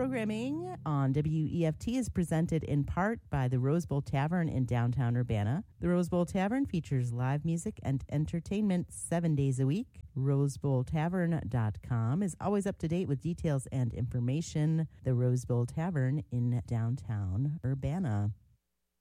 programming on WEFT is presented in part by the Rose Bowl Tavern in downtown Urbana. The Rose Bowl Tavern features live music and entertainment 7 days a week. RoseBowlTavern.com is always up to date with details and information. The Rose Bowl Tavern in downtown Urbana.